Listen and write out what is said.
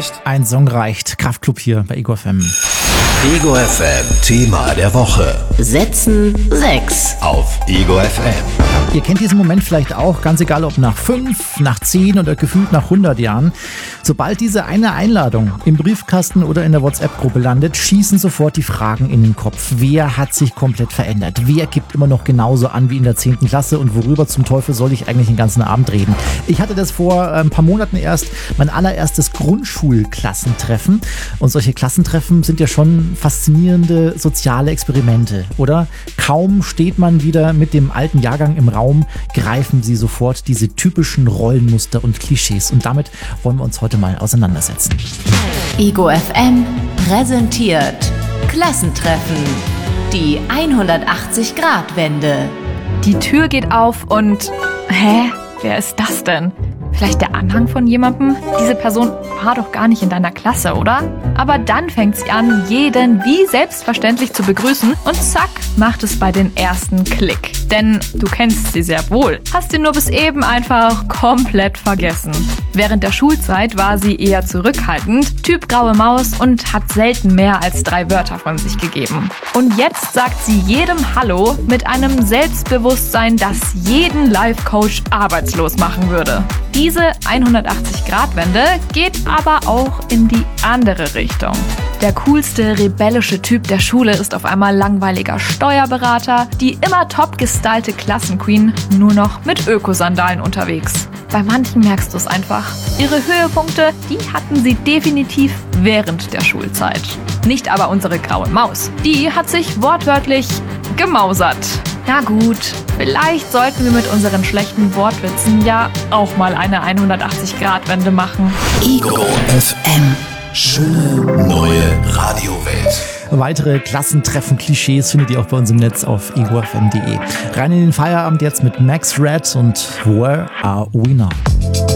reicht. Ein Song reicht. Kraftklub hier bei Ego FM. Ego FM Thema der Woche. Setzen 6 Auf Ego FM. Ihr kennt diesen Moment vielleicht auch, ganz egal ob nach 5, nach 10 oder gefühlt nach 100 Jahren. Sobald diese eine Einladung im Briefkasten oder in der WhatsApp-Gruppe landet, schießen sofort die Fragen in den Kopf. Wer hat sich komplett verändert? Wer gibt immer noch genauso an wie in der 10. Klasse? Und worüber zum Teufel soll ich eigentlich den ganzen Abend reden? Ich hatte das vor ein paar Monaten erst, mein allererstes Grundschulklassentreffen. Und solche Klassentreffen sind ja schon faszinierende soziale Experimente, oder? Kaum steht man wieder mit dem alten Jahrgang im Raum, greifen sie sofort diese typischen Rollenmuster und Klischees. Und damit wollen wir uns heute mal auseinandersetzen. Ego FM präsentiert Klassentreffen. Die 180-Grad-Wende. Die Tür geht auf und... Hä? Wer ist das denn? Vielleicht der Anhang von jemandem? Diese Person war doch gar nicht in deiner Klasse, oder? Aber dann fängt sie an, jeden wie selbstverständlich zu begrüßen und zack, macht es bei den ersten Klick. Denn du kennst sie sehr wohl, hast sie nur bis eben einfach komplett vergessen. Während der Schulzeit war sie eher zurückhaltend, Typ graue Maus und hat selten mehr als 3 Wörter von sich gegeben. Und jetzt sagt sie jedem Hallo mit einem Selbstbewusstsein, das jeden Life-Coach arbeitslos machen würde. Diese 180-Grad-Wende geht aber auch in die andere Richtung. Der coolste, rebellische Typ der Schule ist auf einmal langweiliger Steuerberater, die immer top gestylte Klassenqueen nur noch mit Ökosandalen unterwegs. Bei manchen merkst du es einfach. Ihre Höhepunkte, die hatten sie definitiv während der Schulzeit. Nicht aber unsere graue Maus. Die hat sich wortwörtlich gemausert. Na gut, vielleicht sollten wir mit unseren schlechten Wortwitzen ja auch mal eine 180-Grad-Wende machen. Ego FM. Schöne neue Radiowelt. Weitere Klassentreffen-Klischees findet ihr auch bei uns im Netz auf egofm.de. Rein in den Feierabend jetzt mit Max Red und Where Are We Now?